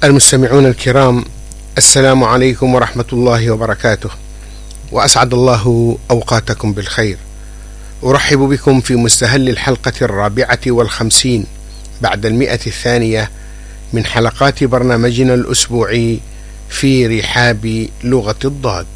المستمعون الكرام، السلام عليكم ورحمة الله وبركاته، وأسعد الله أوقاتكم بالخير. أرحب بكم في مستهل الحلقة 54 بعد 100 من حلقات برنامجنا الأسبوعي في رحاب لغة الضاد.